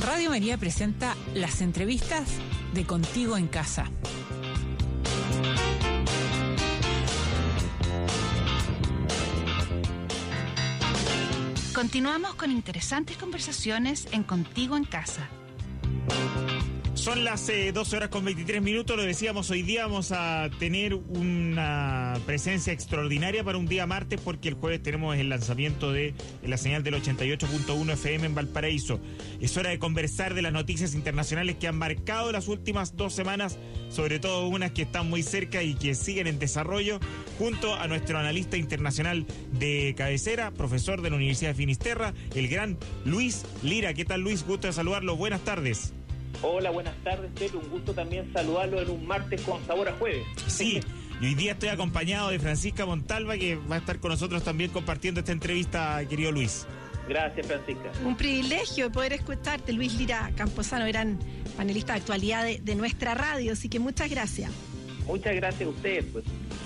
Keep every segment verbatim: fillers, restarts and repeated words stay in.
Radio María presenta las entrevistas de Contigo en Casa. Continuamos con interesantes conversaciones en Contigo en Casa. Son las eh, doce horas con veintitrés minutos, lo decíamos, hoy día vamos a tener una presencia extraordinaria para un día martes, porque el jueves tenemos el lanzamiento de la señal del ochenta y ocho punto uno F M en Valparaíso. Es hora de conversar de las noticias internacionales que han marcado las últimas dos semanas, sobre todo unas que están muy cerca y que siguen en desarrollo, junto a nuestro analista internacional de cabecera, profesor de la Universidad de Finisterra, el gran Luis Lira. ¿Qué tal, Luis? Gusto de saludarlo. Buenas tardes. Hola, buenas tardes, Pepe. Un gusto también saludarlo en un martes con sabor a jueves. Sí, y hoy día estoy acompañado de Francisca Montalva, que va a estar con nosotros también compartiendo esta entrevista, querido Luis. Gracias, Francisca. Un privilegio poder escucharte, Luis Lira Camposano, gran panelista de actualidad de, de nuestra radio, así que muchas gracias. Muchas gracias a ustedes, pues.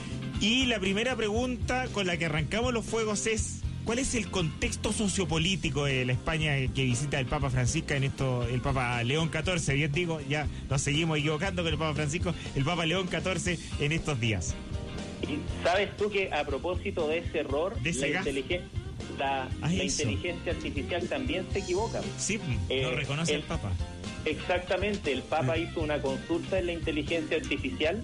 Y la primera pregunta con la que arrancamos los fuegos es: ¿cuál es el contexto sociopolítico de la España que visita el Papa Francisco en esto, el Papa León catorce, bien digo, ya nos seguimos equivocando con el Papa Francisco, el Papa León catorce en estos días? Y sabes tú que a propósito de ese error, ¿De ese la, gas? inteligen- la, Ah, la eso. inteligencia artificial también se equivoca. Sí, Eh, lo reconoce el, el- Papa. Exactamente, el Papa hizo una consulta en la inteligencia artificial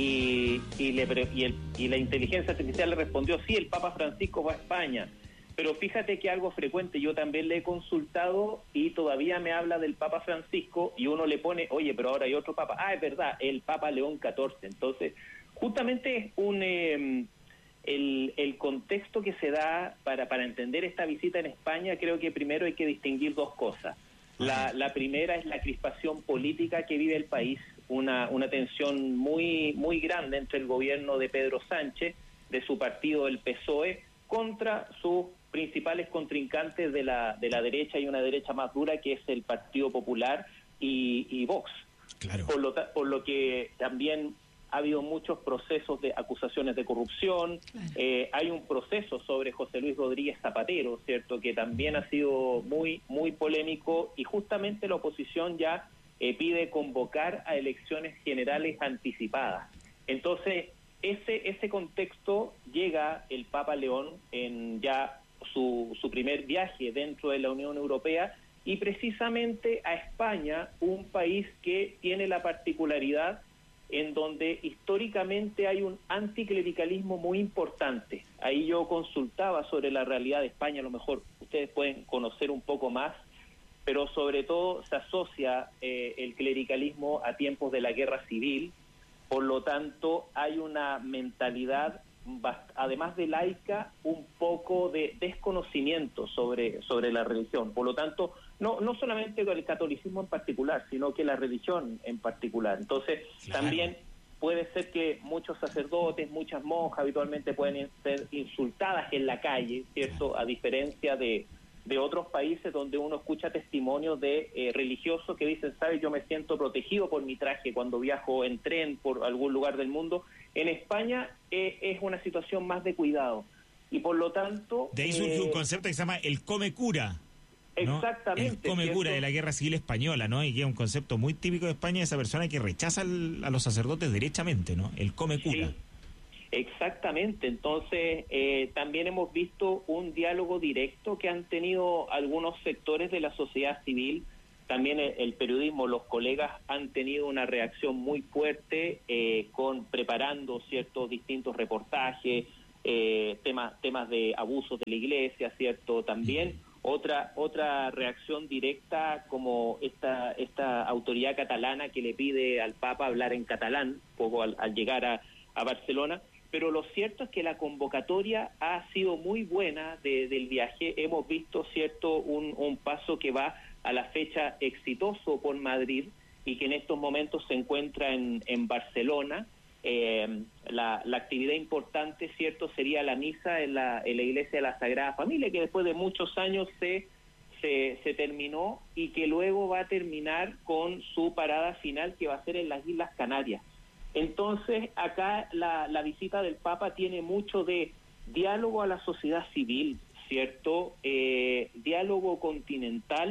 y, y, le, pre- y, el, y la inteligencia artificial le respondió: sí, el Papa Francisco va a España. Pero fíjate que algo frecuente, yo también le he consultado y todavía me habla del Papa Francisco y uno le pone, oye, pero ahora hay otro Papa. Ah, es verdad, el Papa León catorce. Entonces, justamente es un eh, el, el contexto que se da para, para entender esta visita en España. Creo que primero hay que distinguir dos cosas. La, la primera es la crispación política que vive el país, una, una tensión muy, muy grande entre el gobierno de Pedro Sánchez, de su partido, el P S O E, contra sus principales contrincantes de la de la derecha, y una derecha más dura, que es el Partido Popular y, y Vox. Claro. Por lo, ta- por lo que también ha habido muchos procesos de acusaciones de corrupción. Claro. Eh, hay un proceso sobre José Luis Rodríguez Zapatero, cierto, que también ha sido muy muy polémico, y justamente la oposición ya eh, pide convocar a elecciones generales anticipadas. Entonces, ese ese contexto llega el Papa León en ya su, su primer viaje dentro de la Unión Europea, y precisamente a España, un país que tiene la particularidad en donde históricamente hay un anticlericalismo muy importante. Ahí yo consultaba sobre la realidad de España, a lo mejor ustedes pueden conocer un poco más, pero sobre todo se asocia eh, el clericalismo a tiempos de la guerra civil. Por lo tanto, hay una mentalidad, bast- además de laica, un poco de desconocimiento sobre, sobre la religión. Por lo tanto, no no solamente el catolicismo en particular, sino que la religión en particular. Entonces, Claro. también puede ser que muchos sacerdotes, muchas monjas habitualmente pueden ser insultadas en la calle, ¿cierto? A diferencia de... de otros países donde uno escucha testimonios de eh, religiosos que dicen, ¿sabes? Yo me siento protegido por mi traje cuando viajo en tren por algún lugar del mundo. En España eh, es una situación más de cuidado, y por lo tanto... De ahí surge un eh, concepto que se llama el come cura, ¿no? Exactamente. El come cura ¿cierto? de la guerra civil española, ¿no? Y que es un concepto muy típico de España, esa persona que rechaza al- a los sacerdotes derechamente, ¿no? El come cura. Sí, exactamente. Entonces, eh, también hemos visto un diálogo directo que han tenido algunos sectores de la sociedad civil. También el, el periodismo, los colegas han tenido una reacción muy fuerte, eh, con preparando ciertos distintos reportajes, eh, temas temas de abusos de la iglesia, cierto. También otra otra reacción directa, como esta esta autoridad catalana que le pide al Papa hablar en catalán, poco al, al llegar a, a Barcelona. Pero lo cierto es que la convocatoria ha sido muy buena de, del viaje. Hemos visto, cierto, un, un paso que va a la fecha exitoso por Madrid, y que en estos momentos se encuentra en, en Barcelona. Eh, la, la actividad importante, cierto, sería la misa en la, en la iglesia de la Sagrada Familia, que después de muchos años se, se, se terminó, y que luego va a terminar con su parada final, que va a ser en las Islas Canarias. Entonces, acá la, la visita del Papa tiene mucho de diálogo a la sociedad civil, ¿cierto? Eh, diálogo continental,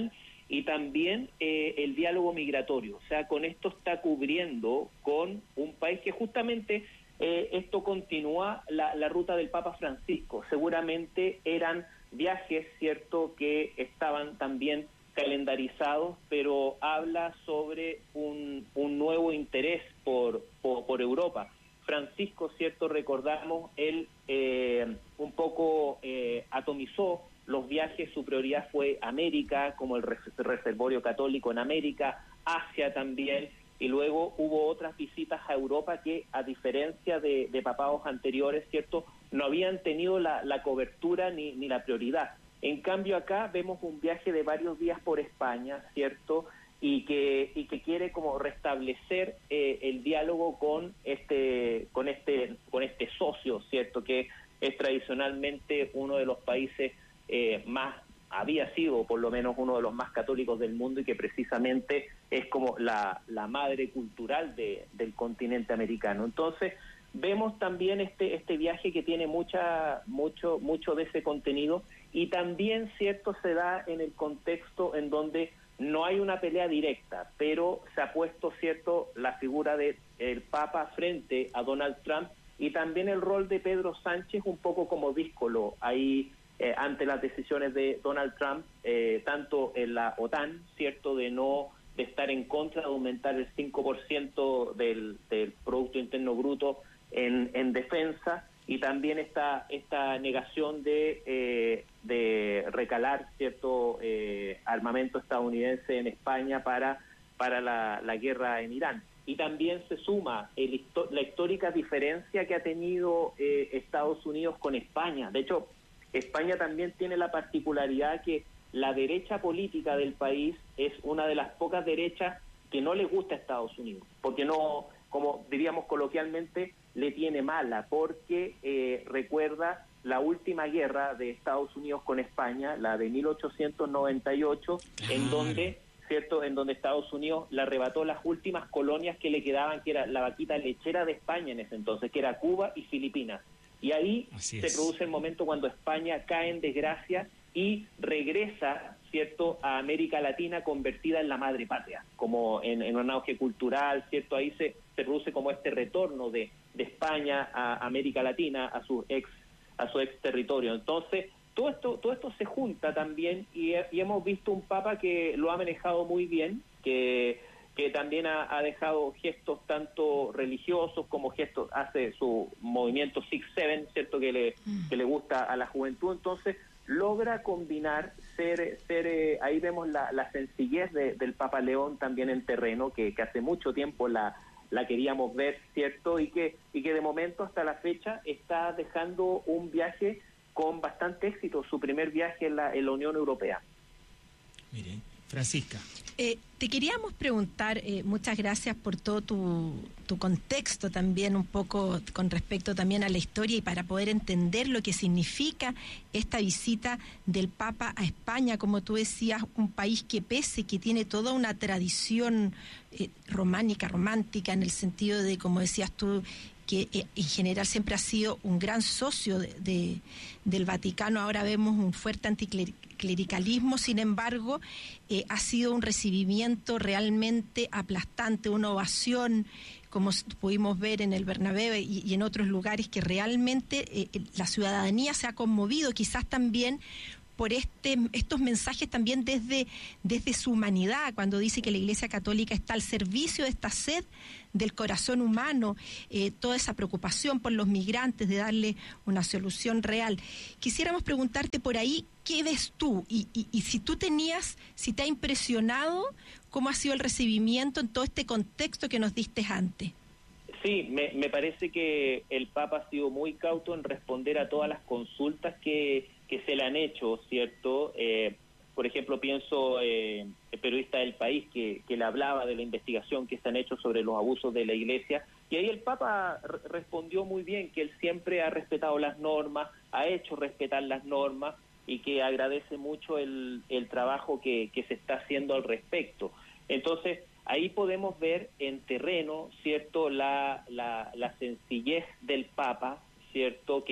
y también eh, el diálogo migratorio. O sea, con esto está cubriendo con un país que justamente eh, esto continúa la, la ruta del Papa Francisco. Seguramente eran viajes, cierto, que estaban también calendarizados, pero habla sobre un, un nuevo interés por, por, por Europa. Francisco, cierto, recordamos, él eh, un poco eh, atomizó los viajes, su prioridad fue América, como el reservorio católico en América, Asia también, y luego hubo otras visitas a Europa que, a diferencia de, de papados anteriores, cierto, no habían tenido la, la cobertura ni, ni la prioridad. En cambio acá vemos un viaje de varios días por España, cierto, y que y que quiere como restablecer eh, el diálogo con este con este con este socio, cierto, que es tradicionalmente uno de los países eh, más había sido por lo menos uno de los más católicos del mundo y que precisamente es como la la madre cultural de, del continente americano. Entonces vemos también este este viaje que tiene mucha mucho mucho de ese contenido, y también, cierto, se da en el contexto en donde no hay una pelea directa, pero se ha puesto, cierto, la figura de el Papa frente a Donald Trump, y también el rol de Pedro Sánchez un poco como díscolo ahí eh, ante las decisiones de Donald Trump, eh, tanto en la OTAN, cierto, de no de estar en contra de aumentar el cinco por ciento del, del Producto Interno Bruto en, en defensa, y también esta esta negación de eh, de recalar cierto eh, armamento estadounidense en España para para la, la guerra en Irán. Y también se suma el, la histórica diferencia que ha tenido eh, Estados Unidos con España. De hecho, España también tiene la particularidad que la derecha política del país es una de las pocas derechas que no le gusta a Estados Unidos, porque no, como diríamos coloquialmente, le tiene mala, porque eh, recuerda la última guerra de Estados Unidos con España, la de mil ochocientos noventa y ocho, claro, en donde, cierto, en donde Estados Unidos le arrebató las últimas colonias que le quedaban, que era la vaquita lechera de España en ese entonces, que era Cuba y Filipinas. Y ahí se produce el momento cuando España cae en desgracia y regresa, cierto, a América Latina convertida en la madre patria, como en, en un auge cultural, cierto, ahí se, se produce como este retorno de, de España a América Latina, a su ex a su ex territorio. Entonces, todo esto todo esto se junta también, y, y hemos visto un Papa que lo ha manejado muy bien, que que también ha, ha dejado gestos tanto religiosos como gestos, hace su movimiento Six Seven, cierto, que le que le gusta a la juventud. Entonces logra combinar, ser, ser eh, ahí vemos la, la sencillez de, del Papa León también en terreno, que, que hace mucho tiempo la, la queríamos ver, cierto, y que, y que de momento hasta la fecha está dejando un viaje con bastante éxito, su primer viaje en la, en la Unión Europea. Miren, Francisca. Eh, te queríamos preguntar, eh, muchas gracias por todo tu, tu contexto también, un poco con respecto también a la historia, y para poder entender lo que significa esta visita del Papa a España, como tú decías, un país que pese que tiene toda una tradición eh, románica, romántica, en el sentido de, como decías tú, que eh, en general siempre ha sido un gran socio de, de, del Vaticano. Ahora vemos un fuerte anticlericalismo, sin embargo, eh, ha sido un recibimiento realmente aplastante, una ovación, como pudimos ver en el Bernabéu y, y en otros lugares, que realmente eh, la ciudadanía se ha conmovido, quizás también por este estos mensajes también desde, desde su humanidad, cuando dice que la Iglesia Católica está al servicio de esta sed del corazón humano, eh, toda esa preocupación por los migrantes, de darle una solución real. Quisiéramos preguntarte por ahí, ¿qué ves tú? Y, y, y si tú tenías, si te ha impresionado, ¿cómo ha sido el recibimiento en todo este contexto que nos diste antes? Sí, me, me parece que el Papa ha sido muy cauto en responder a todas las consultas que, que se le han hecho, ¿cierto? Eh, por ejemplo, pienso eh, el periodista del País que, que le hablaba de la investigación que se han hecho sobre los abusos de la Iglesia, y ahí el Papa r- respondió muy bien, que él siempre ha respetado las normas, ha hecho respetar las normas, y que agradece mucho el, el trabajo que, que se está haciendo al respecto. Entonces, ahí podemos ver en terreno, ¿cierto?, la, la, la sencillez del Papa, ¿cierto?, que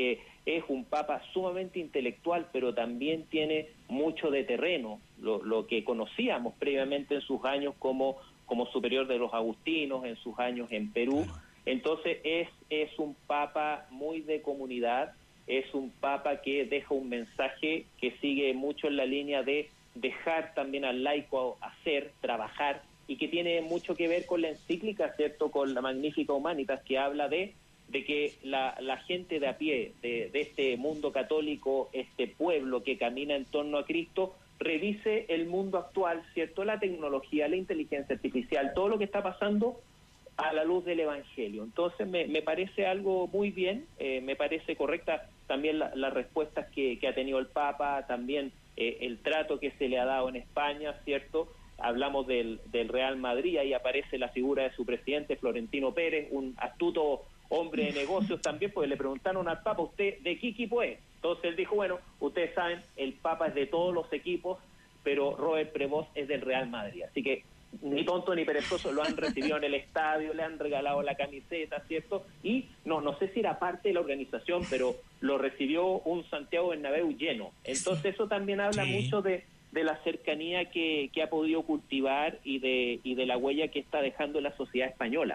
es un papa sumamente intelectual, pero también tiene mucho de terreno, lo, lo que conocíamos previamente en sus años como, como superior de los agustinos, en sus años en Perú. Entonces es, es un papa muy de comunidad, es un papa que deja un mensaje que sigue mucho en la línea de dejar también al laico hacer, trabajar, y que tiene mucho que ver con la encíclica, ¿cierto?, con la Magnificat Humanitas, que habla de, de que la, la gente de a pie, de, de este mundo católico, este pueblo que camina en torno a Cristo, revise el mundo actual, ¿cierto?, la tecnología, la inteligencia artificial, todo lo que está pasando a la luz del Evangelio. Entonces me, me parece algo muy bien, eh, me parece correcta también la, las respuestas que, que ha tenido el Papa, también eh, el trato que se le ha dado en España, ¿cierto? Hablamos del, del Real Madrid, ahí aparece la figura de su presidente, Florentino Pérez, un astuto hombre de negocios también, porque le preguntaron al Papa, ¿usted de qué equipo es? Entonces él dijo, bueno, ustedes saben, el Papa es de todos los equipos, pero Robert Prevost es del Real Madrid, así que ni tonto ni perezoso, lo han recibido en el estadio, le han regalado la camiseta, ¿cierto? Y no no sé si era parte de la organización, pero lo recibió un Santiago Bernabéu lleno. Entonces eso también habla sí. mucho de, de la cercanía que, que ha podido cultivar y de, y de la huella que está dejando en la sociedad española.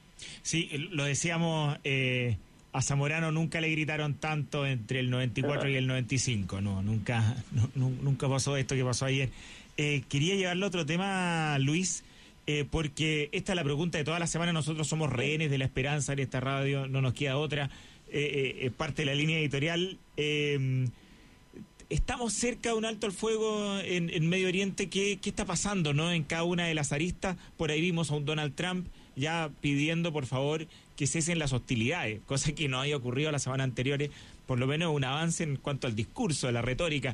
Sí, lo decíamos, eh, a Zamorano nunca le gritaron tanto entre el noventa y cuatro uh-huh. y el noventa y cinco, no, nunca, no, nunca pasó esto que pasó ayer. Eh, quería llevarle otro tema, Luis, eh, porque esta es la pregunta de toda la semana. Nosotros somos rehenes de la esperanza en esta radio, no nos queda otra, eh, eh, es parte de la línea editorial. Eh, estamos cerca de un alto al fuego en, en Medio Oriente. ¿Qué, qué está pasando, no, en cada una de las aristas? Por ahí vimos a un Donald Trump ya pidiendo, por favor, que cesen las hostilidades, cosa que no había ocurrido la semana anterior, por lo menos un avance en cuanto al discurso, a la retórica.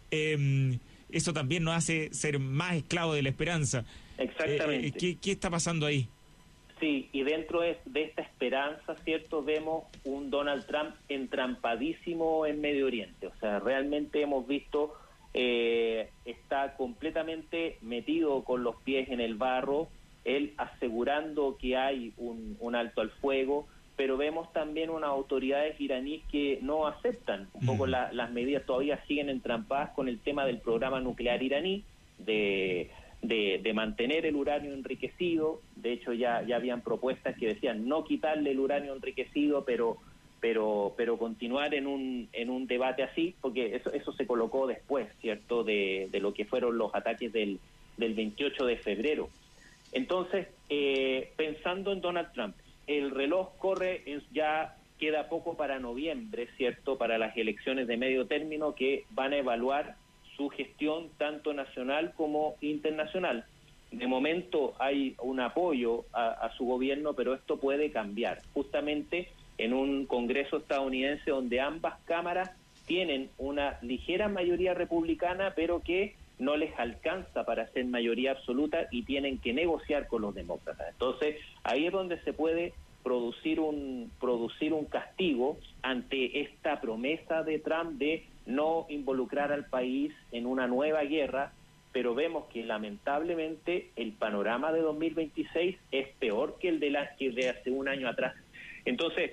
Eh, Eso también nos hace ser más esclavos de la esperanza. Exactamente. Eh, ¿qué, ¿Qué está pasando ahí? Sí, y dentro de, de esta esperanza, ¿cierto?, vemos un Donald Trump entrampadísimo en Medio Oriente. O sea, realmente hemos visto, eh, está completamente metido con los pies en el barro, él asegurando que hay un, un alto al fuego, pero vemos también unas autoridades iraníes que no aceptan un poco la, las medidas, todavía siguen entrampadas con el tema del programa nuclear iraní, de, de, de mantener el uranio enriquecido. De hecho ya, ya habían propuestas que decían no quitarle el uranio enriquecido, pero pero pero continuar en un en un debate así, porque eso eso se colocó después, ¿cierto?, de, de lo que fueron los ataques del, del veintiocho de febrero. Entonces, eh, pensando en Donald Trump, el reloj corre, ya queda poco para noviembre, ¿cierto?, para las elecciones de medio término que van a evaluar su gestión tanto nacional como internacional. De momento hay un apoyo a, a su gobierno, pero esto puede cambiar. Justamente en un Congreso estadounidense donde ambas cámaras tienen una ligera mayoría republicana, pero que no les alcanza para ser mayoría absoluta y tienen que negociar con los demócratas. Entonces, ahí es donde se puede producir un producir un castigo ante esta promesa de Trump de no involucrar al país en una nueva guerra, pero vemos que lamentablemente el panorama de dos mil veintiséis es peor que el de, la, que de hace un año atrás. Entonces,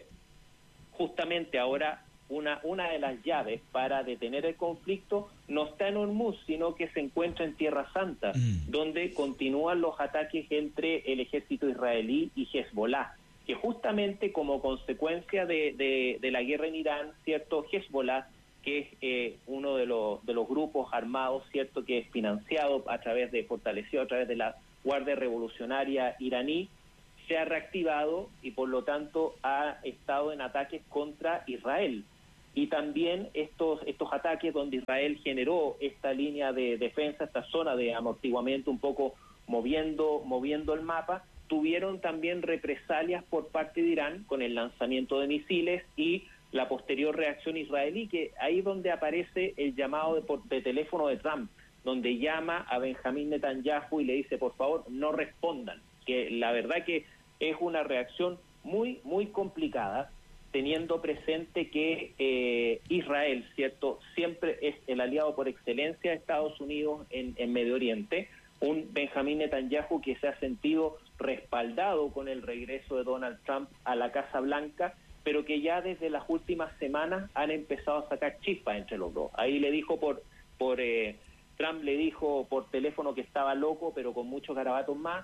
justamente ahora Una, una de las llaves para detener el conflicto no está en Hormuz, sino que se encuentra en Tierra Santa, mm. donde continúan los ataques entre el ejército israelí y Hezbollah, que justamente como consecuencia de, de, de la guerra en Irán, ¿cierto?, Hezbollah, que es eh, uno de los, de los grupos armados, ¿cierto?, que es financiado a través de, fortalecido a través de la Guardia Revolucionaria iraní, se ha reactivado y por lo tanto ha estado en ataques contra Israel. Y también estos estos ataques donde Israel generó esta línea de defensa, esta zona de amortiguamiento, un poco moviendo moviendo el mapa, tuvieron también represalias por parte de Irán con el lanzamiento de misiles y la posterior reacción israelí, que ahí es donde aparece el llamado de, de teléfono de Trump, donde llama a Benjamín Netanyahu y le dice, por favor, no respondan, que la verdad que es una reacción muy, muy complicada, teniendo presente que eh, Israel, ¿cierto?, siempre es el aliado por excelencia de Estados Unidos en, en Medio Oriente, un Benjamín Netanyahu que se ha sentido respaldado con el regreso de Donald Trump a la Casa Blanca pero que ya desde las últimas semanas han empezado a sacar chispas entre los dos. Ahí le dijo por, por eh, Trump le dijo por teléfono que estaba loco, pero con muchos garabatos más,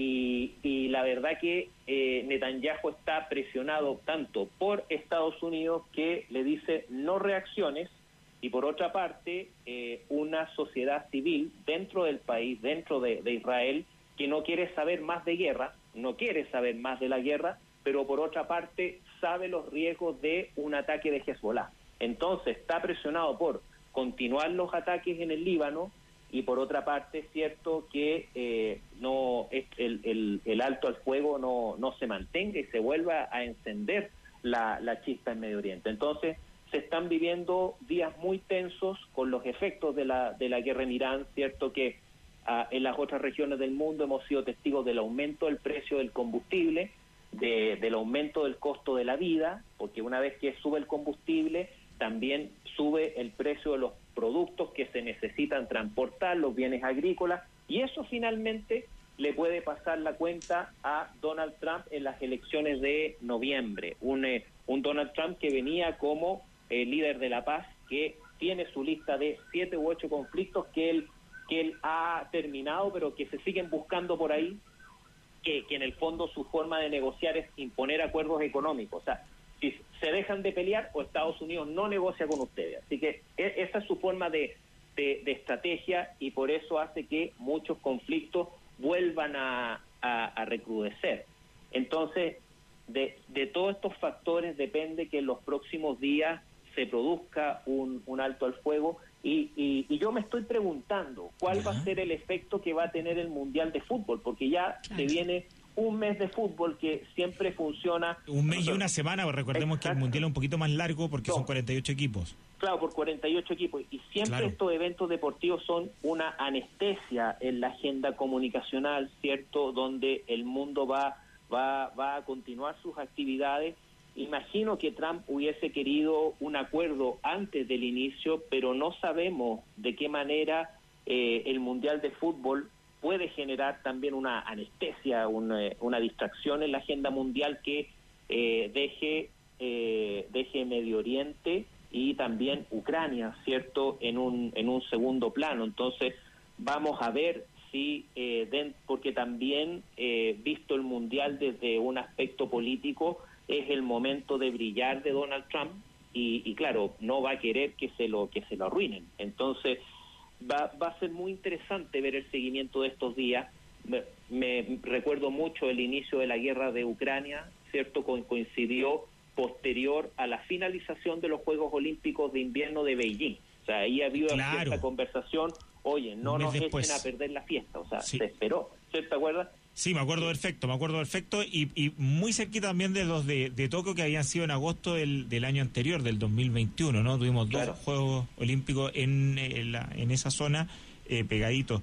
y, y la verdad que eh, Netanyahu está presionado tanto por Estados Unidos, que le dice no reacciones, y por otra parte eh, una sociedad civil dentro del país, dentro de, de Israel, que no quiere saber más de guerra, no quiere saber más de la guerra, pero por otra parte sabe los riesgos de un ataque de Hezbollah. Entonces está presionado por continuar los ataques en el Líbano, y por otra parte es cierto que eh, no el, el, el alto al fuego no, no se mantenga y se vuelva a encender la, la chispa en Medio Oriente. Entonces se están viviendo días muy tensos con los efectos de la, de la guerra en Irán, cierto que ah, en las otras regiones del mundo hemos sido testigos del aumento del precio del combustible, de, del aumento del costo de la vida, porque una vez que sube el combustible, también sube el precio de los productos que se necesitan transportar, los bienes agrícolas, y eso finalmente le puede pasar la cuenta a Donald Trump en las elecciones de noviembre. Un, eh, un Donald Trump que venía como eh, líder de la paz, que tiene su lista de siete u ocho conflictos que él, que él ha terminado, pero que se siguen buscando por ahí, que, que en el fondo su forma de negociar es imponer acuerdos económicos. O sea, si se dejan de pelear o Estados Unidos no negocia con ustedes. Así que e- esa es su forma de, de, de estrategia, y por eso hace que muchos conflictos vuelvan a, a, a recrudecer. Entonces, de, de todos estos factores depende que en los próximos días se produzca un, un alto al fuego, y, y, y yo me estoy preguntando cuál Ajá. va a ser el efecto que va a tener el Mundial de Fútbol, porque ya Claro. se viene un mes de fútbol que siempre funciona. Un mes y una semana, recordemos Exacto. que el Mundial es un poquito más largo porque No. son cuarenta y ocho equipos. Claro, por cuarenta y ocho equipos, y siempre Claro. estos eventos deportivos son una anestesia en la agenda comunicacional, ¿cierto?, donde el mundo va va va a continuar sus actividades. Imagino que Trump hubiese querido un acuerdo antes del inicio, pero no sabemos de qué manera eh, el Mundial de Fútbol puede generar también una anestesia, una, una distracción en la agenda mundial que eh, deje eh, deje Medio Oriente y también Ucrania, ¿cierto?, en un en un segundo plano. Entonces, vamos a ver si, eh, den, porque también, eh, visto el Mundial desde un aspecto político, es el momento de brillar de Donald Trump, y, y claro, no va a querer que se lo que se lo arruinen. Entonces, va, va a ser muy interesante ver el seguimiento de estos días. Me, me recuerdo mucho el inicio de la guerra de Ucrania, ¿cierto?, Co- coincidió posterior a la finalización de los Juegos Olímpicos de Invierno de Beijing. O sea, ahí ha habido Claro. cierta conversación, oye, no Un mes nos después. echen a perder la fiesta, o sea, Sí. se esperó, ¿cierto? ¿Te acuerdas? Sí, me acuerdo perfecto, me acuerdo perfecto, y, y muy cerquita también de los de, de Tokio, que habían sido en agosto del, del año anterior, del dos mil veintiuno, ¿no? Tuvimos Claro. dos Juegos Olímpicos en, en, la- en esa zona, eh, pegaditos.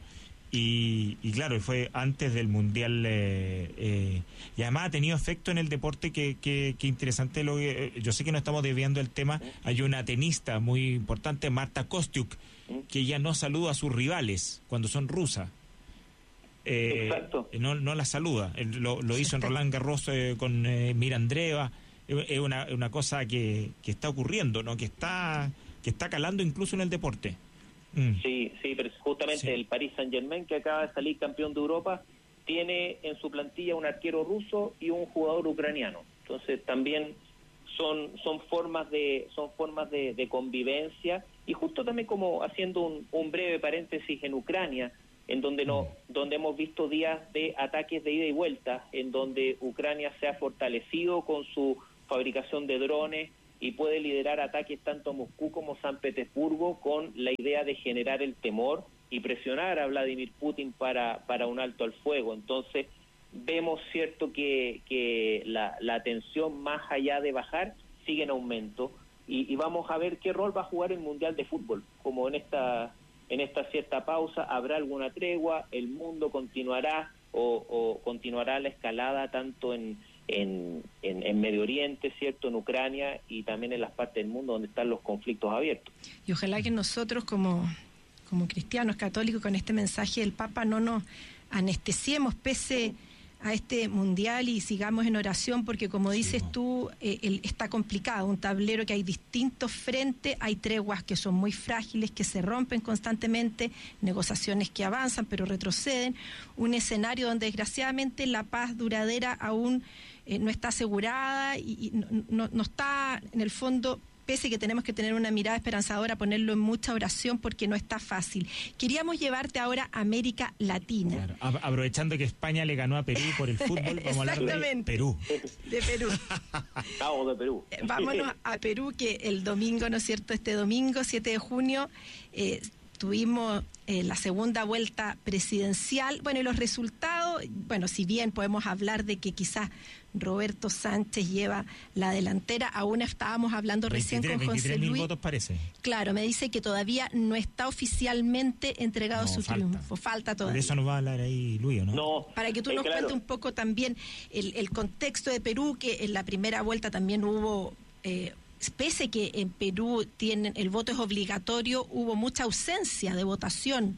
Y, y claro, fue antes del Mundial, eh, eh, y además ha tenido efecto en el deporte, que, que, que interesante. Lo que, eh, yo sé que no estamos desviando el tema. Hay una tenista muy importante, Marta Kostyuk, que ya no saluda a sus rivales cuando son rusas. Eh, Exacto. no, no la saluda. Él Lo, lo hizo en Roland Garros eh, con eh, Mirandreva. Es es una, una cosa que, que está ocurriendo, ¿no? Que está, que está calando incluso en el deporte. Mm. Sí, sí, pero justamente Sí. el Paris Saint-Germain, que acaba de salir campeón de Europa, tiene en su plantilla un arquero ruso y un jugador ucraniano. Entonces también son son formas de son formas de, de convivencia, y justo también como haciendo un, un breve paréntesis en Ucrania, en donde no donde hemos visto días de ataques de ida y vuelta, en donde Ucrania se ha fortalecido con su fabricación de drones y puede liderar ataques tanto a Moscú como San Petersburgo, con la idea de generar el temor y presionar a Vladimir Putin para, para un alto al fuego. Entonces, vemos, cierto, que, que la, la tensión, más allá de bajar, sigue en aumento, y, y vamos a ver qué rol va a jugar el Mundial de Fútbol. Como en esta, en esta cierta pausa, ¿habrá alguna tregua? ¿El mundo continuará o, o continuará la escalada tanto en En, en, en Medio Oriente, ¿cierto?, en Ucrania, y también en las partes del mundo donde están los conflictos abiertos? Y ojalá que nosotros como, como cristianos católicos, con este mensaje del Papa, no nos anestesiemos pese a este mundial y sigamos en oración porque como dices tú, eh, el, está complicado, un tablero que hay distintos frentes, hay treguas que son muy frágiles, que se rompen constantemente, negociaciones que avanzan pero retroceden, un escenario donde desgraciadamente la paz duradera aún eh, no está asegurada y, y no, no, no está en el fondo, pese que tenemos que tener una mirada esperanzadora, ponerlo en mucha oración porque no está fácil. Queríamos llevarte ahora a América Latina. Claro. Aprovechando que España le ganó a Perú por el fútbol, vamos a hablar de Perú. De Perú. Vamos de Perú. Vámonos a Perú, que el domingo, ¿no es cierto? Este domingo, siete de junio, eh, tuvimos eh, la segunda vuelta presidencial. Bueno, y los resultados, bueno, si bien podemos hablar de que quizás Roberto Sánchez lleva la delantera, aún estábamos hablando recién con José Luis. votos parece. Claro, me dice que todavía no está oficialmente entregado no, su falta. triunfo, falta todavía. De eso nos va a hablar ahí Luis, ¿no? No. Para que tú eh, nos claro. cuentes un poco también el, el contexto de Perú, que en la primera vuelta también hubo... Eh, pese que en Perú tienen el voto es obligatorio, hubo mucha ausencia de votación.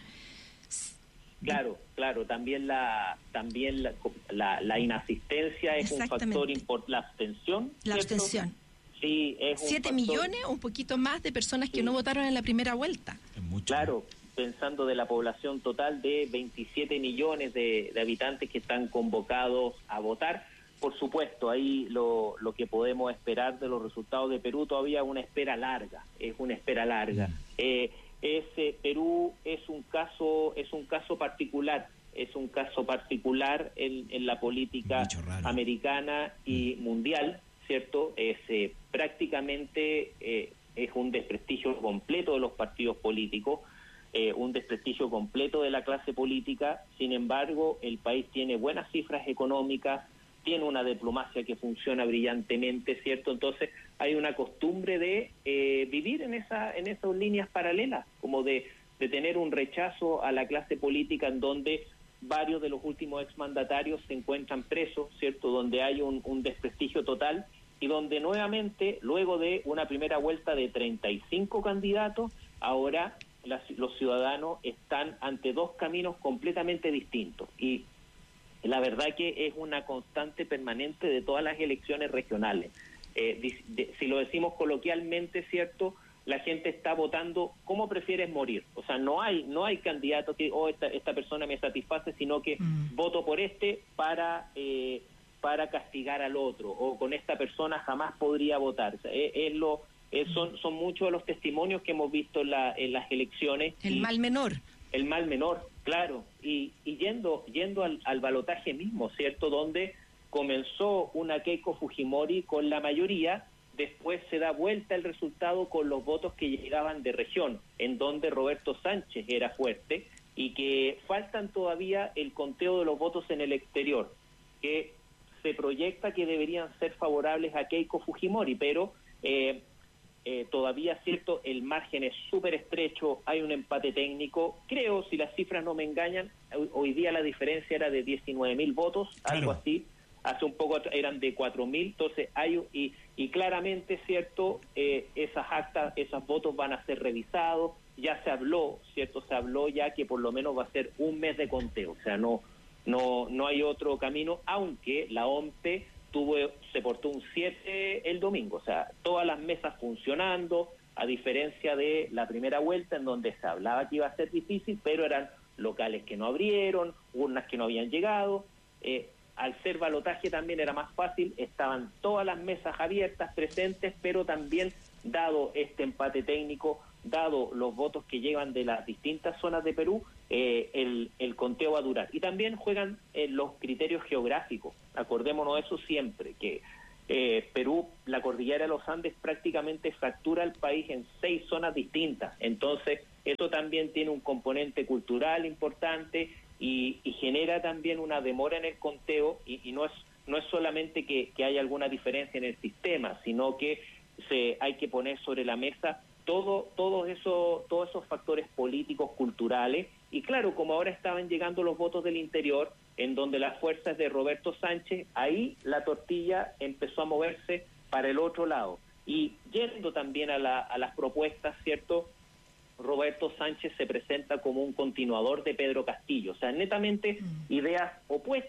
Claro, claro, también la también la, la, la inasistencia es un factor importante, la abstención. La ¿cierto? abstención. Sí, es un Siete factor... millones, un poquito más de personas que sí. no votaron en la primera vuelta. Es mucho. Claro, pensando de la población total de veintisiete millones de, de habitantes que están convocados a votar. Por supuesto, ahí lo, lo que podemos esperar de los resultados de Perú todavía es una espera larga, es una espera larga. Mm. Eh, es, eh, Perú es un caso es un caso particular, es un caso particular en, en la política americana y mm. mundial, ¿cierto? Es eh, prácticamente eh, es un desprestigio completo de los partidos políticos, eh, un desprestigio completo de la clase política. Sin embargo, el país tiene buenas cifras económicas, tiene una diplomacia que funciona brillantemente, ¿cierto? Entonces hay una costumbre de eh, vivir en esa en esas líneas paralelas, como de, de tener un rechazo a la clase política en donde varios de los últimos exmandatarios se encuentran presos, ¿cierto? Donde hay un, un desprestigio total y donde nuevamente, luego de una primera vuelta de treinta y cinco candidatos, ahora las, los ciudadanos están ante dos caminos completamente distintos. Y la verdad que es una constante permanente de todas las elecciones regionales. Eh, de, de, si lo decimos coloquialmente, ¿cierto? La gente está votando cómo prefieres morir. O sea, no hay no hay candidato que, oh, esta, esta persona me satisface, sino que mm. voto por este para eh, para castigar al otro, o con esta persona jamás podría votar. O sea, es, es lo, es, son, son muchos de los testimonios que hemos visto en, la, en las elecciones. El y, mal menor. El mal menor, claro, y, y yendo yendo al, al balotaje mismo, ¿cierto? Donde comenzó una Keiko Fujimori con la mayoría, después se da vuelta el resultado con los votos que llegaban de región, en donde Roberto Sánchez era fuerte, y que faltan todavía el conteo de los votos en el exterior, que se proyecta que deberían ser favorables a Keiko Fujimori, pero... Eh, Eh, todavía, cierto, el margen es súper estrecho, hay un empate técnico, creo, si las cifras no me engañan, hoy, hoy día la diferencia era de diecinueve mil votos, claro. Algo así, hace un poco eran de cuatro mil, entonces hay, y, y claramente, cierto, eh, esas actas, esos votos van a ser revisados, ya se habló, cierto, se habló ya que por lo menos va a ser un mes de conteo, o sea, no, no, no hay otro camino, aunque la O M P tuvo, se portó un siete el domingo, o sea, todas las mesas funcionando, a diferencia de la primera vuelta en donde se hablaba que iba a ser difícil, pero eran locales que no abrieron, urnas que no habían llegado, eh, al ser balotaje también era más fácil, estaban todas las mesas abiertas, presentes, pero también dado este empate técnico, dado los votos que llevan de las distintas zonas de Perú, eh, el, el conteo va a durar. Y también juegan eh, los criterios geográficos, acordémonos de eso siempre, que eh, Perú, la cordillera de los Andes prácticamente fractura el país en seis zonas distintas, entonces eso también tiene un componente cultural importante y, y genera también una demora en el conteo, y, y no es no es solamente que, que haya alguna diferencia en el sistema, sino que se hay que poner sobre la mesa todo todos esos todos esos factores políticos, culturales, y claro, como ahora estaban llegando los votos del interior, en donde las fuerzas de Roberto Sánchez, ahí la tortilla empezó a moverse para el otro lado. Y yendo también a, la, a las propuestas, ¿cierto? Roberto Sánchez se presenta como un continuador de Pedro Castillo, o sea, netamente mm. ideas opuestas,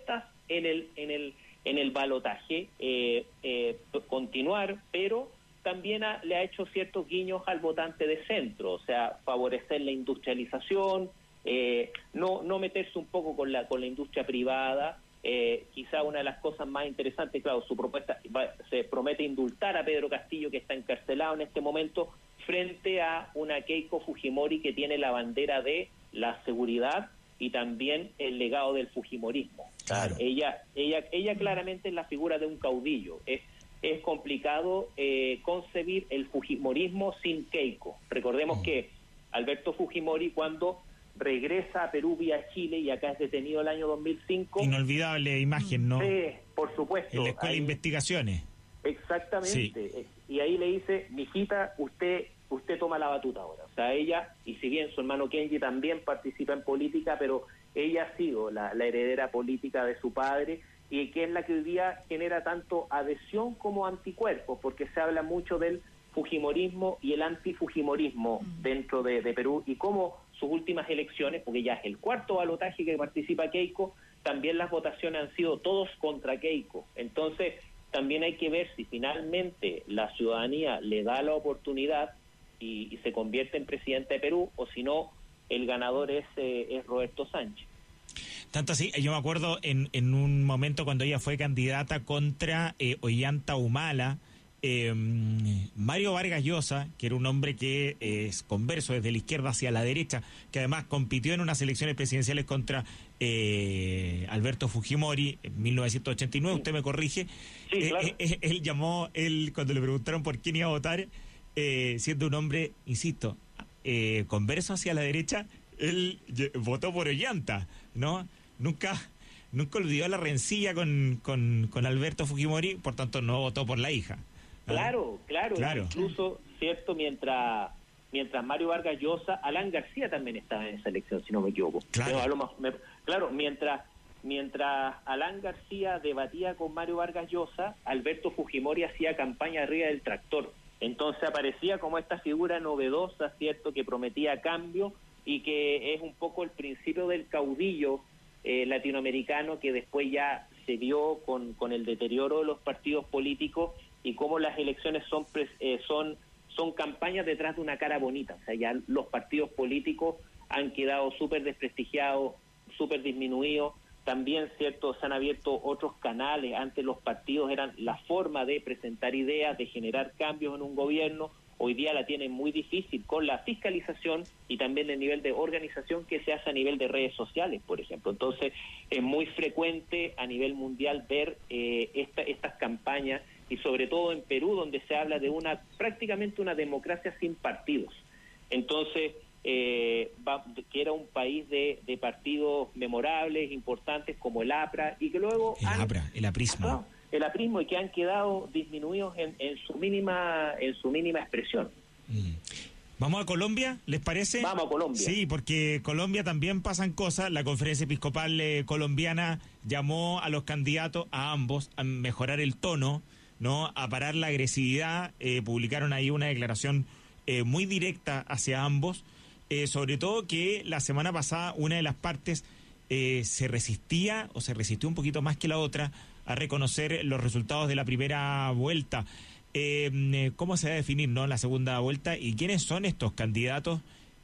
en el en el en el balotaje eh, eh, continuar, pero también ha, le ha hecho ciertos guiños al votante de centro, o sea, favorecer la industrialización, eh, no no meterse un poco con la con la industria privada. Eh, quizá una de las cosas más interesantes, claro, su propuesta va, se promete indultar a Pedro Castillo, que está encarcelado en este momento, frente a una Keiko Fujimori que tiene la bandera de la seguridad y también el legado del fujimorismo. Claro. Ella, ella, ella claramente es la figura de un caudillo. Es, es complicado eh, concebir el fujimorismo sin Keiko. Recordemos mm. que Alberto Fujimori, cuando regresa a Perú vía Chile y acá es detenido el año dos mil cinco. Inolvidable imagen, ¿no? Sí, por supuesto. En la Escuela ahí, de Investigaciones. Exactamente. Sí. Y ahí le dice, mijita, usted usted toma la batuta ahora. O sea, ella, y si bien su hermano Kenji también participa en política, pero ella ha sido la, la heredera política de su padre, y que es la que hoy día genera tanto adhesión como anticuerpos, porque se habla mucho del fujimorismo y el antifujimorismo mm. dentro de, de Perú, y cómo sus últimas elecciones, porque ya es el cuarto balotaje que participa Keiko, también las votaciones han sido todos contra Keiko. Entonces, también hay que ver si finalmente la ciudadanía le da la oportunidad y, y se convierte en presidente de Perú, o si no, el ganador es, eh, es Roberto Sánchez. Tanto así, yo me acuerdo en, en un momento cuando ella fue candidata contra eh, Ollanta Humala, eh, Mario Vargas Llosa, que era un hombre que eh, es converso desde la izquierda hacia la derecha, que además compitió en unas elecciones presidenciales contra eh, Alberto Fujimori en mil novecientos ochenta y nueve, sí. Usted me corrige. Sí, eh, claro. eh, él llamó, él cuando le preguntaron por quién iba a votar, eh, siendo un hombre, insisto, eh, converso hacia la derecha, él votó por Ollanta, ¿no? Nunca, nunca olvidó la rencilla con, con, con Alberto Fujimori, por tanto no votó por la hija. ¿Ah? Claro, claro, claro. Incluso, cierto, mientras mientras Mario Vargas Llosa, Alan García también estaba en esa elección, si no me equivoco. Claro, me, me, me, claro mientras mientras Alan García debatía con Mario Vargas Llosa, Alberto Fujimori hacía campaña arriba del tractor. Entonces aparecía como esta figura novedosa, cierto, que prometía cambio y que es un poco el principio del caudillo eh, latinoamericano, que después ya se vio con, con el deterioro de los partidos políticos y cómo las elecciones son eh, son son campañas detrás de una cara bonita. O sea, ya los partidos políticos han quedado súper desprestigiados, súper disminuidos. También, cierto, se han abierto otros canales. Antes los partidos eran la forma de presentar ideas, de generar cambios en un gobierno. Hoy día la tienen muy difícil con la fiscalización y también el nivel de organización que se hace a nivel de redes sociales, por ejemplo. Entonces, es muy frecuente a nivel mundial ver eh, esta, estas campañas, y sobre todo en Perú, donde se habla de una prácticamente una democracia sin partidos. Entonces, eh, va, que era un país de, de partidos memorables, importantes, como el APRA, y que luego... El han, APRA, el aprismo. No, el aprismo, y que han quedado disminuidos en, en su mínima en su mínima expresión. Mm. ¿Vamos a Colombia, les parece? Vamos a Colombia. Sí, porque Colombia también pasan cosas. La Conferencia Episcopal eh, colombiana llamó a los candidatos, a ambos, a mejorar el tono, ¿no? A parar la agresividad. Eh, publicaron ahí una declaración eh, muy directa hacia ambos, eh, sobre todo que la semana pasada una de las partes eh, se resistía, o se resistió un poquito más que la otra, a reconocer los resultados de la primera vuelta. Eh, ¿Cómo se va a definir, no, la segunda vuelta? ¿Y quiénes son estos candidatos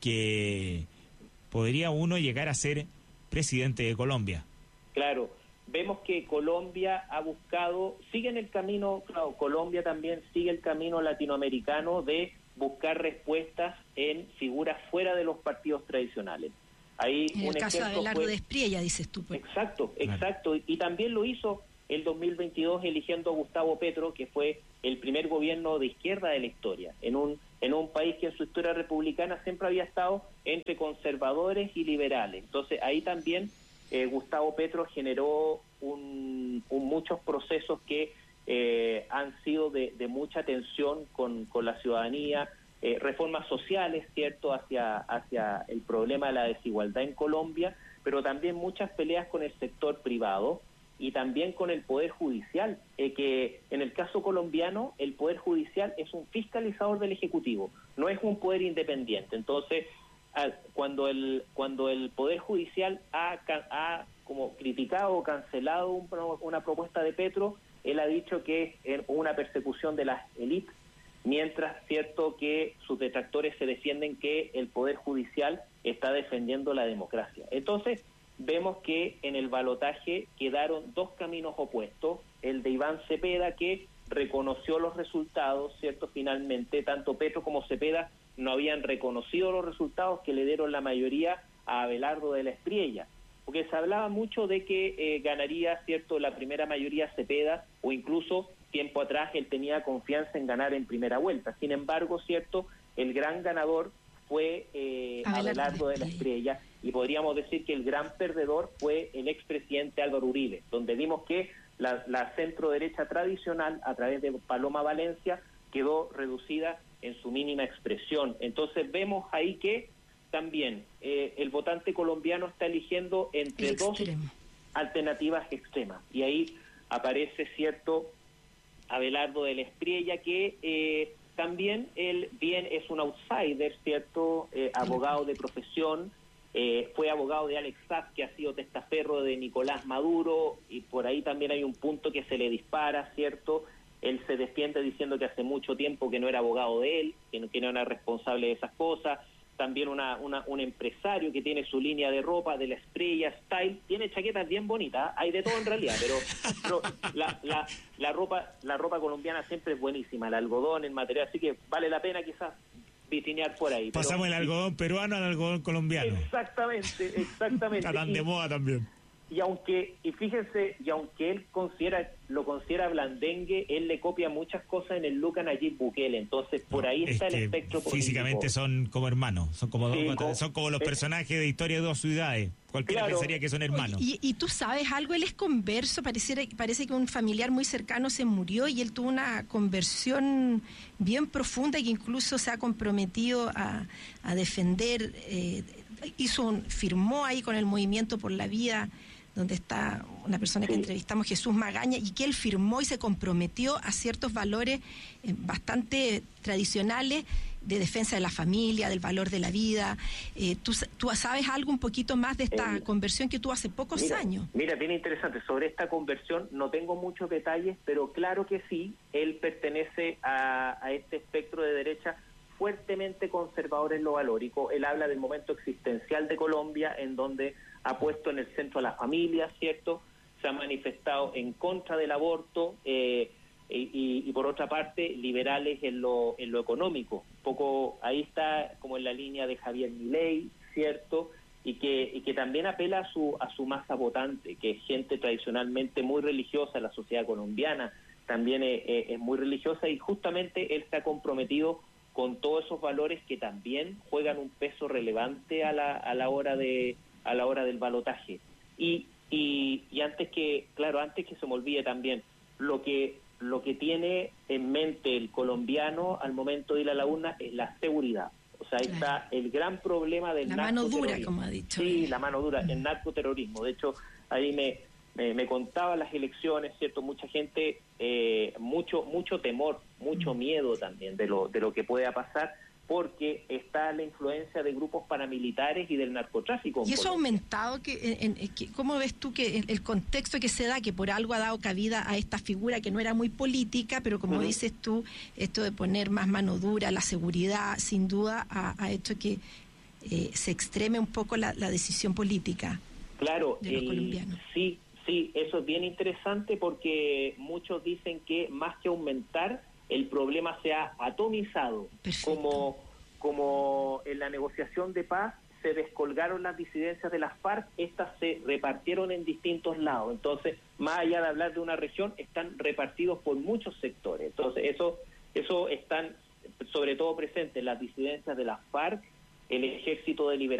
que podría uno llegar a ser presidente de Colombia? Claro, vemos que Colombia ha buscado, sigue en el camino, claro, Colombia también sigue el camino latinoamericano de buscar respuestas en figuras fuera de los partidos tradicionales. Ahí en un el caso de Abelardo fue... de Espriella, dices tú. Pues. Exacto, claro. exacto. Y, y también lo hizo el dos mil veintidós eligiendo a Gustavo Petro, que fue el primer gobierno de izquierda de la historia, en un en un país que en su historia republicana siempre había estado entre conservadores y liberales. Entonces ahí también eh, Gustavo Petro generó un, un muchos procesos que eh, han sido de, de mucha tensión con, con la ciudadanía, eh, reformas sociales, cierto, hacia hacia el problema de la desigualdad en Colombia, pero también muchas peleas con el sector privado y también con el Poder Judicial, eh, que en el caso colombiano el Poder Judicial es un fiscalizador del Ejecutivo, no es un poder independiente. Entonces, al, cuando el cuando el Poder Judicial ha, ha como criticado o cancelado un, una propuesta de Petro, él ha dicho que es una persecución de las élites, mientras cierto que sus detractores se defienden que el Poder Judicial está defendiendo la democracia. Entonces, vemos que en el balotaje quedaron dos caminos opuestos, el de Iván Cepeda, que reconoció los resultados, cierto, finalmente, tanto Petro como Cepeda no habían reconocido los resultados que le dieron la mayoría a Abelardo de la Espriella, porque se hablaba mucho de que eh, ganaría, cierto, la primera mayoría Cepeda, o incluso tiempo atrás él tenía confianza en ganar en primera vuelta. Sin embargo, cierto, el gran ganador fue eh, Abelardo de la Espriella, y podríamos decir que el gran perdedor fue el expresidente Álvaro Uribe, donde vimos que la, la centro derecha tradicional, a través de Paloma Valencia, quedó reducida en su mínima expresión. Entonces vemos ahí que también eh, el votante colombiano está eligiendo entre dos alternativas extremas, y ahí aparece, cierto, Abelardo de la Espriella, que eh, también él bien es un outsider, cierto, eh, abogado de profesión, eh, fue abogado de Alex Saab, que ha sido testaferro de Nicolás Maduro, y por ahí también hay un punto que se le dispara, cierto. Él se defiende diciendo que hace mucho tiempo que no era abogado de él, que no, que no era responsable de esas cosas. También una, una, un empresario que tiene su línea de ropa de la Espriella Style, tiene chaquetas bien bonitas, hay de todo en realidad, pero, pero la, la, la ropa la ropa colombiana siempre es buenísima, el algodón, el material, así que vale la pena quizás vitinear por ahí. Pasamos pero, el algodón peruano al algodón colombiano. Exactamente, exactamente. Está tan de moda también. Y aunque, y fíjense, y aunque él considera, lo considera blandengue, él le copia muchas cosas en el look a Nayib Bukele, entonces por ahí no, está es el que espectro político. Físicamente son como hermanos, son como, sí, dos, como, son como los eh, personajes de Historia de dos ciudades. Cualquiera claro. pensaría que son hermanos. Y, y tú sabes algo, él es converso, pareciera, parece que un familiar muy cercano se murió y él tuvo una conversión bien profunda y que incluso se ha comprometido a, a defender, eh, hizo un, firmó ahí con el Movimiento por la Vida, donde está una persona que sí. entrevistamos, Jesús Magaña, y que él firmó y se comprometió a ciertos valores eh, bastante tradicionales de defensa de la familia, del valor de la vida. Eh, ¿tú, ¿Tú sabes algo un poquito más de esta eh, conversión que tuvo hace pocos mira, años? Mira, bien interesante. Sobre esta conversión no tengo muchos detalles, pero claro que sí, él pertenece a, a este espectro de derecha fuertemente conservador en lo valórico. Él habla del momento existencial de Colombia, en donde ha puesto en el centro a la familia, ¿cierto? Se ha manifestado en contra del aborto eh, y, y por otra parte liberales en lo en lo económico. Un poco ahí está como en la línea de Javier Milei, ¿cierto? Y que y que también apela a su a su masa votante, que es gente tradicionalmente muy religiosa. La sociedad colombiana también es, es muy religiosa, y justamente él se ha comprometido con todos esos valores que también juegan un peso relevante a la a la hora de a la hora del balotaje. Y, y y antes que, claro, antes que se me olvide también, lo que lo que tiene en mente el colombiano al momento de ir a la urna es la seguridad. O sea, ahí claro. está el gran problema del la narcoterrorismo. mano dura, como ha dicho. Sí, la mano dura, el narcoterrorismo. De hecho, ahí me, me, me contaba las elecciones, ¿cierto? Mucha gente, eh, mucho mucho temor, mucho miedo también de lo de lo que pueda pasar, porque está la influencia de grupos paramilitares y del narcotráfico. ¿Y eso ha aumentado? Que, en, en, que, ¿Cómo ves tú que el, el contexto que se da, que por algo ha dado cabida a esta figura que no era muy política, pero como uh-huh. dices tú, esto de poner más mano dura, la seguridad, sin duda ha, ha hecho que eh, se extreme un poco la, la decisión política claro, de los el, colombianos? Sí, sí, eso es bien interesante, porque muchos dicen que más que aumentar, el problema se ha atomizado. como como en la negociación de paz se descolgaron las disidencias de las FARC, estas se repartieron en distintos lados. Entonces, más allá de hablar de una región, están repartidos por muchos sectores. Entonces, eso eso están sobre todo presentes las disidencias de las FARC, el Ejército de Liberación